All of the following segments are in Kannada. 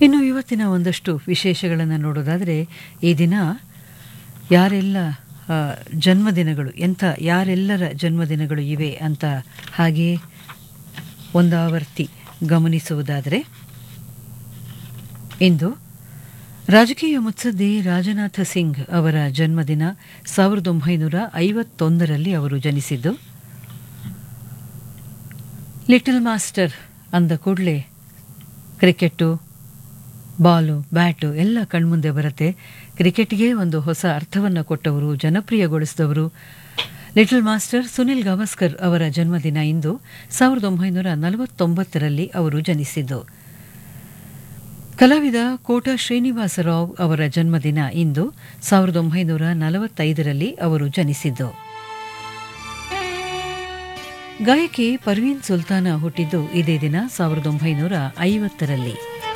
ಇನ್ನು ಇವತ್ತಿನ ಒಂದಷ್ಟು ವಿಶೇಷಗಳನ್ನು ನೋಡೋದಾದರೆ, ಈ ದಿನ ಯಾರೆಲ್ಲ ಜನ್ಮದಿನಗಳು, ಯಾರೆಲ್ಲರ ಜನ್ಮದಿನಗಳು ಇವೆ ಅಂತ ಹಾಗೆ ಒಂದಾವರ್ತಿ ಗಮನಿಸುವುದಾದರೆ, ಇಂದು ರಾಜಕೀಯ ಮುತ್ಸದ್ದಿ ರಾಜನಾಥ ಸಿಂಗ್ ಅವರ ಜನ್ಮದಿನ. 1951ರಲ್ಲಿ ಅವರು ಜನಿಸಿದ್ದು. ಲಿಟಲ್ ಮಾಸ್ಟರ್ ಅಂದ ಕೂಡಲೇ ಕ್ರಿಕೆಟ್ಟು, ಬಾಲು, ಬ್ಯಾಟು ಎಲ್ಲ ಕಣ್ಮುಂದೆ ಬರುತ್ತೆ. ಕ್ರಿಕೆಟ್ಗೆ ಒಂದು ಹೊಸ ಅರ್ಥವನ್ನು ಕೊಟ್ಟವರು, ಜನಪ್ರಿಯಗೊಳಿಸಿದವರು ಲಿಟಲ್ ಮಾಸ್ಟರ್ ಸುನಿಲ್ ಗವಾಸ್ಕರ್ ಅವರ ಜನ್ಮದಿನ ಇಂದು. 1949ರಲ್ಲಿ ಅವರು ಜನಿಸಿದ್ದು. ಕಲಾವಿದ ಕೋಟ ಶ್ರೀನಿವಾಸರಾವ್ ಅವರ ಜನ್ಮದಿನ ಇಂದು. 1945ರಲ್ಲಿ ಅವರು ಜನಿಸಿದ್ದು. ಗಾಯಕಿ ಪರ್ವೀನ್ ಸುಲ್ತಾನ ಹುಟ್ಟಿದ್ದು ಇದೇ ದಿನ 1950ರಲ್ಲಿ.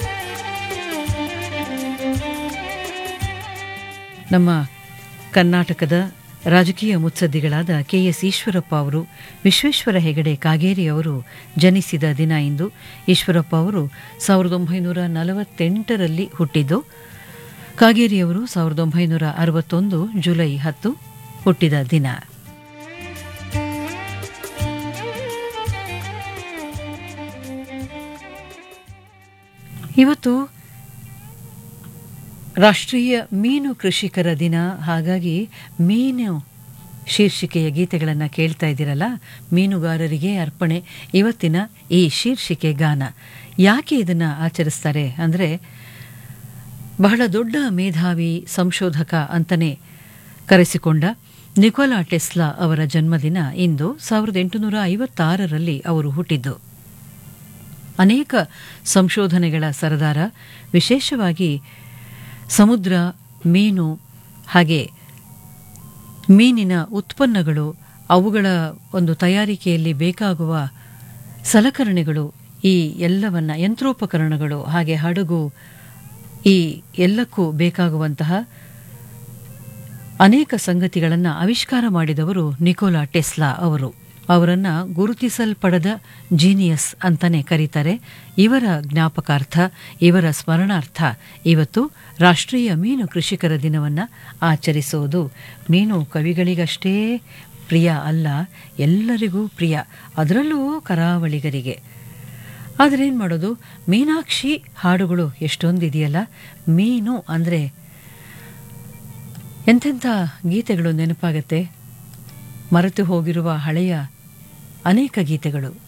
ನಮ್ಮ ಕರ್ನಾಟಕದ ರಾಜಕೀಯ ಮುತ್ಸದ್ದಿಗಳಾದ KS ಈಶ್ವರಪ್ಪ ಅವರು, ವಿಶ್ವೇಶ್ವರ ಹೆಗಡೆ ಕಾಗೇರಿ ಅವರು ಜನಿಸಿದ ದಿನ ಇಂದು. ಈಶ್ವರಪ್ಪ ಅವರು 1948ರಲ್ಲಿ ಹುಟ್ಟಿದ್ದು. ಕಾಗೇರಿಯವರು 1961 ಜುಲೈ 10 ಹುಟ್ಟಿದ ದಿನ. ಇವತ್ತು ರಾಷ್ಟ್ರೀಯ ಮೀನು ಕೃಷಿಕರ ದಿನ. ಹಾಗಾಗಿ ಮೀನು ಶೀರ್ಷಿಕೆಯ ಗೀತೆಗಳನ್ನು ಕೇಳ್ತಾ ಇದ್ದೀರಲ್ಲ, ಮೀನುಗಾರರಿಗೆ ಅರ್ಪಣೆ ಇವತ್ತಿನ ಈ ಶೀರ್ಷಿಕೆ ಗಾನ. ಯಾಕೆ ಇದನ್ನು ಆಚರಿಸ್ತಾರೆ ಅಂದರೆ, ಬಹಳ ದೊಡ್ಡ ಮೇಧಾವಿ ಸಂಶೋಧಕ ಅಂತಲೇ ಕರೆಸಿಕೊಂಡ ನಿಕೋಲಾ ಟೆಸ್ಲಾ ಅವರ ಜನ್ಮದಿನ ಇಂದು. 1856ರಲ್ಲಿ ಅವರು ಹುಟ್ಟಿದ್ದು. ಅನೇಕ ಸಂಶೋಧನೆಗಳ ಸರದಾರ. ವಿಶೇಷವಾಗಿ ಸಮುದ್ರ, ಮೀನು, ಹಾಗೆ ಮೀನಿನ ಉತ್ಪನ್ನಗಳು, ಅವುಗಳ ಒಂದು ತಯಾರಿಕೆಯಲ್ಲಿ ಬೇಕಾಗುವ ಸಲಕರಣೆಗಳು, ಈ ಎಲ್ಲವನ್ನ, ಯಂತ್ರೋಪಕರಣಗಳು, ಹಾಗೆ ಹಡಗು, ಈ ಎಲ್ಲಕ್ಕೂ ಬೇಕಾಗುವಂತಹ ಅನೇಕ ಸಂಗತಿಗಳನ್ನು ಆವಿಷ್ಕಾರ ಮಾಡಿದವರು ನಿಕೋಲಾ ಟೆಸ್ಲಾ ಅವರು. ಅವರನ್ನು ಗುರುತಿಸಲ್ಪಡದ ಜೀನಿಯಸ್ ಅಂತಾನೆ ಕರೀತಾರೆ. ಇವರ ಜ್ಞಾಪಕಾರ್ಥ, ಇವರ ಸ್ಮರಣಾರ್ಥ ಇವತ್ತು ರಾಷ್ಟ್ರೀಯ ಮೀನು ಕೃಷಿಕರ ದಿನವನ್ನು ಆಚರಿಸೋದು. ಮೀನು ಕವಿಗಳಿಗಷ್ಟೇ ಪ್ರಿಯ ಅಲ್ಲ, ಎಲ್ಲರಿಗೂ ಪ್ರಿಯ, ಅದರಲ್ಲೂ ಕರಾವಳಿಗರಿಗೆ. ಆದರೆ ಏನು ಮಾಡೋದು, ಮೀನಾಕ್ಷಿ ಹಾಡುಗಳು ಎಷ್ಟೊಂದಿದೆಯಲ್ಲ. ಮೀನು ಅಂದರೆ ಎಂತೆಂಥ ಗೀತೆಗಳು ನೆನಪಾಗತ್ತೆ. ಮರೆತು ಹೋಗಿರುವ ಹಳೆಯ ಅನೇಕ ಗೀತೆಗಳು.